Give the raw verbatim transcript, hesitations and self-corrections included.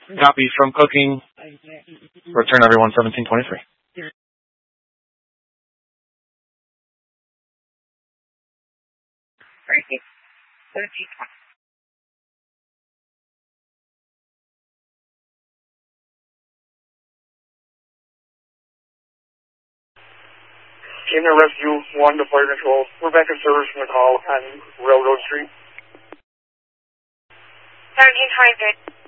Copy from cooking. Return everyone seventeen twenty-three. Canada Rescue one to Fire Control. We're back in service from the call on Railroad Street. seventeen twenty-three.